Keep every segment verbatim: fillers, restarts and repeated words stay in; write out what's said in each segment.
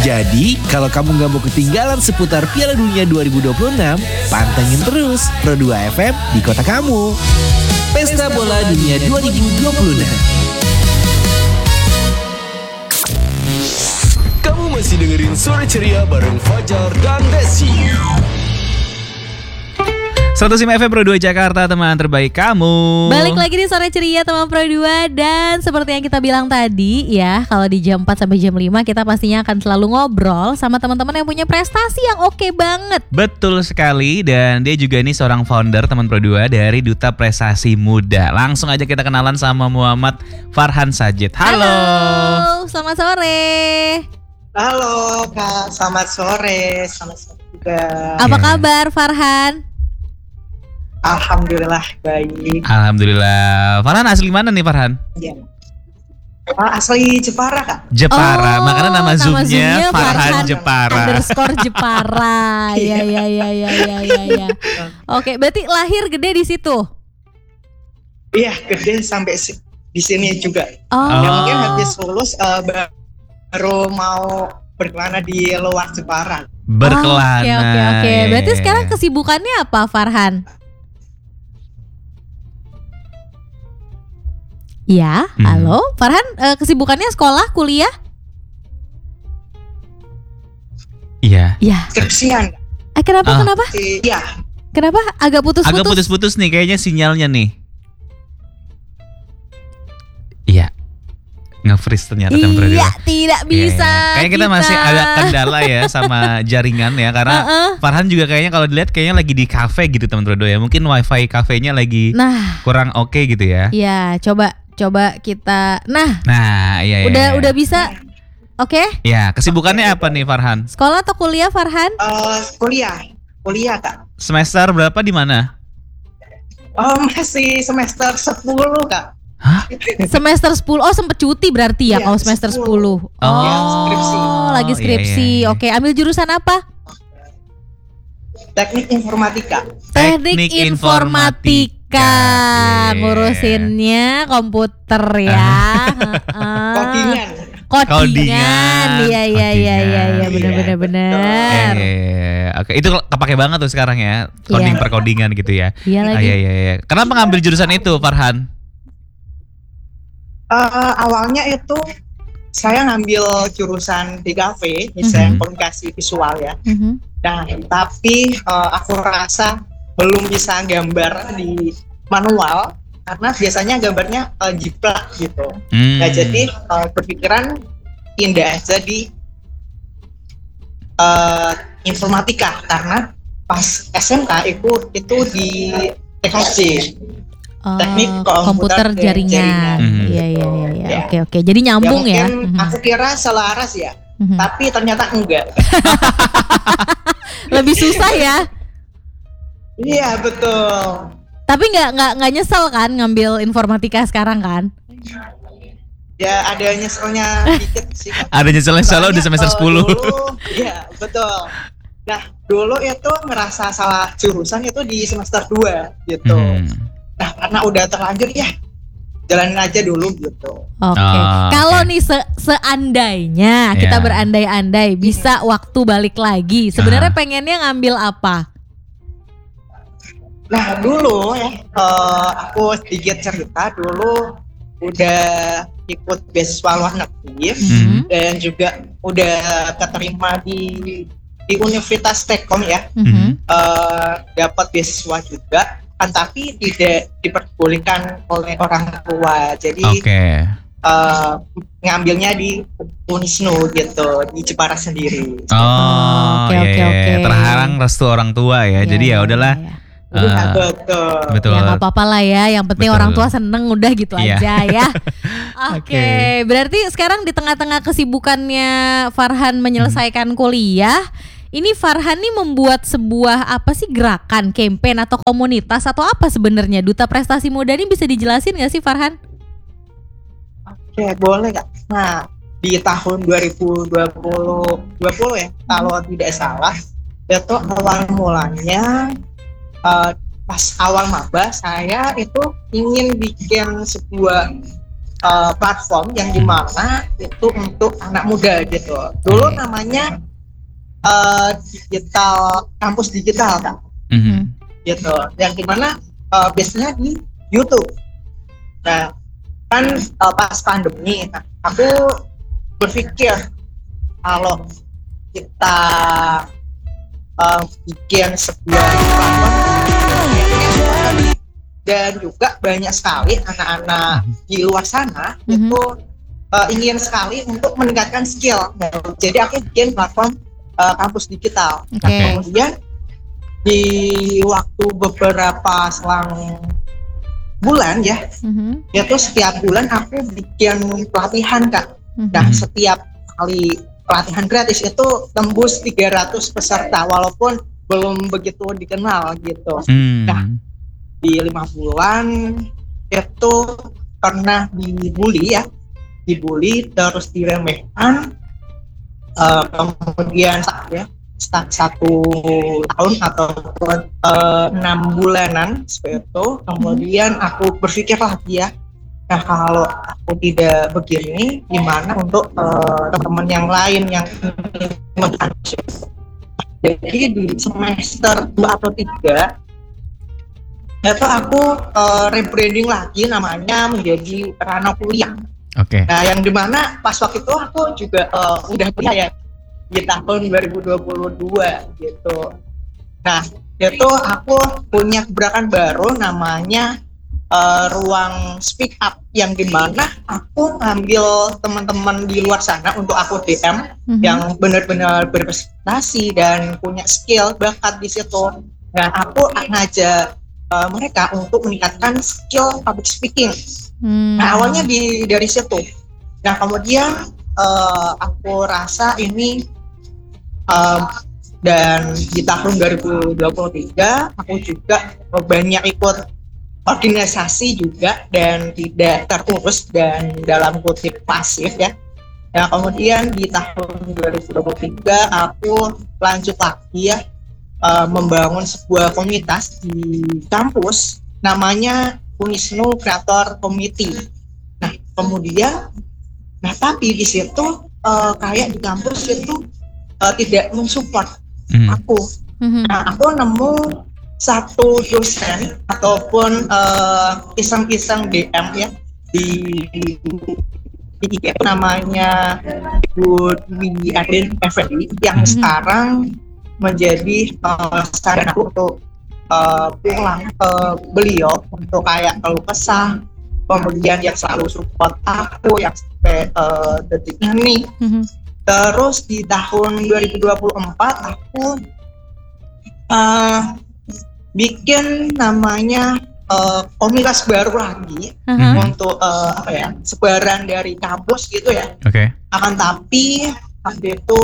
Jadi, kalau kamu nggak mau ketinggalan seputar Piala Dunia dua ribu dua puluh enam, pantengin terus Pro dua F M di kota kamu. Pesta Bola Dunia dua ribu dua puluh enam. Kamu masih dengerin Sore Ceria bareng Fajar dan Desi. seratus lima F M Pro dua Jakarta, teman terbaik kamu. Balik lagi di Sore Ceria teman Pro dua. Dan seperti yang kita bilang tadi ya, kalau di jam empat sampai jam lima kita pastinya akan selalu ngobrol sama teman-teman yang punya prestasi yang oke banget. Betul sekali, dan dia juga ini seorang founder teman Pro dua dari Duta Prestasi Muda. Langsung aja kita kenalan sama Muhammad Farhan Sajid. Halo. Halo, selamat sore. Halo Kak, selamat sore. Selamat sore juga. Apa Ya. kabar Farhan? Alhamdulillah baik. Alhamdulillah. Farhan asli mana nih Farhan? Ya. Ah, asli Jepara Kak. Jepara, Oh, makanya nama nama zoomnya zoomnya Farhan Farhan Jepara. Underscore Jepara. Ya ya ya ya ya ya ya. Oke, berarti lahir gede di situ. Iya, gede sampai si- di sini juga. Oh. Ya, mungkin habis lulus uh, baru mau berkelana di luar Jepara. Berkelana. Oke oke oke. Ya, Berarti ya, sekarang ya. kesibukannya apa Farhan? Ya, Hmm. halo Farhan, eh, kesibukannya sekolah, kuliah? Iya. Ya. Skripsian Kak. Eh kenapa Ah. kenapa? Iya. Kenapa agak putus-putus? Agak putus-putus nih kayaknya sinyalnya nih. Iya. Nge-freeze ternyata teman Pro dua. Iya, tidak bisa. Iya, iya. Kayaknya kita, masih ada kendala ya sama jaringan ya, karena Uh-uh. Farhan juga kayaknya kalau dilihat kayaknya lagi di kafe gitu teman Pro dua ya. Mungkin wifi kafenya lagi Nah, kurang oke gitu ya. ya coba coba kita. Nah, Nah, iya iya. udah iya. udah bisa. Oke. Ya, kesibukannya apa nih Farhan? Sekolah atau kuliah Farhan? Uh, kuliah. Kuliah Kak. Semester berapa di mana? Oh, masih semester sepuluh Kak. Hah? Semester sepuluh. Oh, sempet cuti berarti ya Iya, kalau semester sepuluh. sepuluh. Oh, Iya, skripsi. lagi iya, skripsi. iya, iya. Oke, ambil jurusan apa? Teknik informatika. Teknik informatika. Iya. Ngurusinnya komputer ya. Heeh. Codingan. Codingan. Codingan. Iya iya iya iya iya Codingan. benar benar benar. Eh, oke, itu kepake banget tuh sekarang ya, coding Iya. perkodingan gitu ya. Iya Ah, lagi. iya iya iya. Kenapa ngambil jurusan itu, Farhan? Uh, awalnya itu saya ngambil jurusan D K V, desain Mhm. komunikasi visual ya. Mhm. Nah, tapi uh, aku rasa belum bisa gambar di manual karena biasanya gambarnya uh, jiplak gitu. Hmm. Nah, jadi uh, berpikiran pindah aja di uh, informatika karena pas S M K itu itu di T K J. Oh, Teknik komputer komputer dan jaringan. jaringan. Mhm. Iya iya iya iya. Ya. Oke oke. Jadi nyambung ya. mungkin Mhm. aku kira selaras ya, Mhm. tapi ternyata enggak. Lebih susah ya. Iya, betul. Tapi nggak nggak nggak nyesel kan ngambil informatika sekarang kan? Ya ada nyeselnya dikit sih. Ada nyeselnya soalnya udah Soalnya, semester eh, sepuluh. dulu- Iya, betul. Nah, dulu itu ngerasa salah jurusan itu di semester dua gitu. Hmm. Nah, karena udah terlanjur ya jalanin aja dulu gitu. Oke. Oh, Kalau oke. nih se- seandainya kita Ya. berandai-andai bisa waktu balik lagi, sebenarnya Ah. pengennya ngambil apa? Nah, dulu ya eh, aku sedikit cerita dulu udah ikut beasiswa luar negeri Mhm. dan juga udah keterima di di Universitas Tekkom ya. Mhm. eh, dapat beasiswa juga kan, tapi tidak diperbolehkan oleh orang tua, jadi Oke. eh, ngambilnya di Unisnu gitu di Jepara sendiri. Oh, Oke, iya, oke, iya. oke. Terhalang restu orang tua ya. Jadi ya udahlah. iya. Iya, eh, betul. betul. Ya nggak apa-apa lah ya, yang penting Betul. orang tua seneng udah gitu Iya. aja ya. Oke, Oke. berarti sekarang di tengah-tengah kesibukannya Farhan menyelesaikan kuliah, ini Farhan nih membuat sebuah apa sih gerakan, campaign atau komunitas atau apa sebenarnya? Duta Prestasi Muda ini bisa dijelasin nggak sih Farhan? Oke, boleh Kak. Nah, di tahun dua ribu dua puluh ya, kalau tidak salah, itu awal mulanya uh, pas awal maba saya itu ingin bikin sebuah uh, platform yang dimana itu untuk anak muda gitu. Dulu namanya uh, digital kampus digital kan, Mhm. gitu. Yang dimana uh, biasanya di YouTube. Nah kan uh, pas pandemi, nah, aku berpikir kalau kita uh, bikin sebuah platform dan juga banyak sekali anak-anak di luar sana Mhm. itu uh, ingin sekali untuk meningkatkan skill. Nah, jadi aku bikin platform uh, kampus digital. Oke. Nah, kemudian di waktu beberapa selang bulan ya, Mhm. yaitu setiap bulan aku bikin pelatihan Kak. Mhm. Nah, setiap kali pelatihan gratis itu tembus tiga ratus peserta walaupun belum begitu dikenal gitu. Hmm. Nah, di lima bulan itu pernah dibully ya, dibully terus diremehkan, uh, kemudian ya start satu tahun ataupun uh, enam bulanan seperti itu. Kemudian aku berpikir lagi ya, nah kalau aku tidak begini, gimana untuk uh, teman-teman yang lain yang ingin. Jadi di semester dua atau tiga itu aku uh, rebranding lagi namanya menjadi Rano Kuliah. Oke. Nah yang dimana pas waktu itu aku juga uh, udah kuliah ya di tahun dua ribu dua puluh dua gitu. Nah itu aku punya gebrakan baru namanya uh, ruang speak up, yang dimana aku ngambil teman-teman di luar sana untuk aku D M Mhm. yang benar-benar berprestasi dan punya skill bakat di situ. Nah aku ngajak uh, mereka untuk meningkatkan skill public speaking. Hmm. Nah awalnya di dari situ. Nah kemudian uh, aku rasa ini um, dan di tahun dua ribu dua puluh tiga aku juga banyak ikut organisasi juga dan tidak terurus dan dalam kutip pasif ya. Nah kemudian di tahun dua ribu dua puluh tiga aku lanjut lagi ya, uh, membangun sebuah komunitas di kampus namanya Unisnu Creator Committee. Nah kemudian, nah tapi di situ uh, kayak di kampus itu uh, tidak mensupport Hmm. aku. Mhm. Nah aku nemu satu dosen ataupun uh, iseng-iseng D M ya di di I G namanya Bu Dwi Aden Effendi yang Mhm. sekarang menjadi uh, saran aku untuk uh, pulang ke beliau untuk kayak keluh kesah, kemudian yang selalu support aku yang sampai uh, detik ini. Mhm. Terus di tahun dua ribu dua puluh empat aku uh, bikin namanya uh, komunitas baru lagi Aha. untuk uh, apa ya, sebaran dari kampus gitu ya. Oke. Akan tapi waktu itu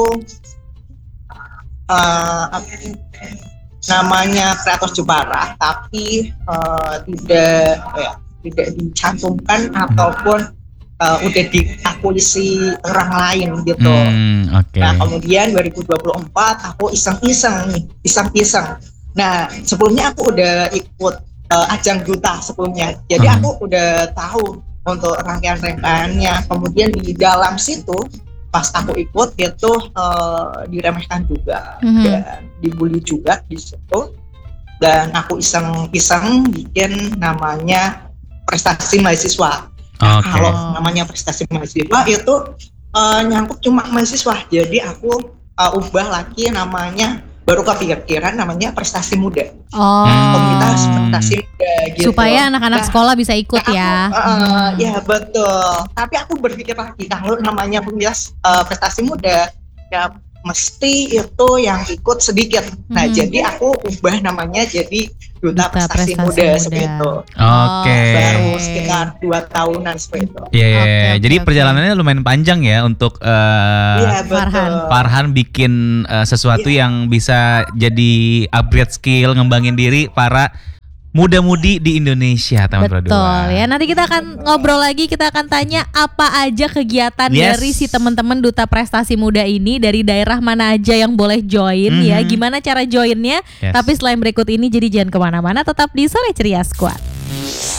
uh, namanya Kreator Jepara, tapi uh, tidak apa ya, tidak dicantumkan ataupun uh, udah diakuisisi orang lain gitu. Hmm, oke. Nah kemudian dua ribu dua puluh empat aku iseng-iseng nih, iseng-iseng. Nah sebelumnya aku udah ikut uh, ajang duta sebelumnya, jadi Hmm. aku udah tahu untuk rangkaian-rangkaiannya. Kemudian di dalam situ pas aku ikut itu uh, diremehkan juga Mhm. dan dibully juga di situ. Dan aku iseng-iseng bikin namanya prestasi mahasiswa. Nah, Oke. kalau namanya prestasi mahasiswa itu uh, nyangkut cuma mahasiswa, jadi aku uh, ubah lagi namanya, baru kepikiran namanya prestasi muda, Oh. komunitas prestasi muda gitu. Supaya anak-anak Nah, sekolah bisa ikut nah, ya. aku, uh, ya betul. Tapi aku berpikir lagi kalau namanya komunitas uh, prestasi muda ya mesti itu yang ikut sedikit. Nah Hmm. jadi aku ubah namanya jadi duta, Duta prestasi, Prestasi muda, Muda. seperti itu. Oke. Baru sekitar dua tahunan seperti itu. Iya, iya, Oke, iya. oke, Jadi oke. perjalanannya lumayan panjang ya untuk eh, Iya betul. Farhan. Farhan bikin eh, sesuatu Iya. yang bisa jadi upgrade skill, ngembangin diri para muda-mudi di Indonesia, teman Pro dua. Betul ya. Nanti kita akan ngobrol lagi, kita akan tanya apa aja kegiatan Yes. dari si teman-teman Duta Prestasi Muda ini, dari daerah mana aja yang boleh join ya. Mhm. Gimana cara joinnya? Yes. Tapi selain berikut ini, jadi jangan kemana-mana, tetap di Sore Ceria Squad.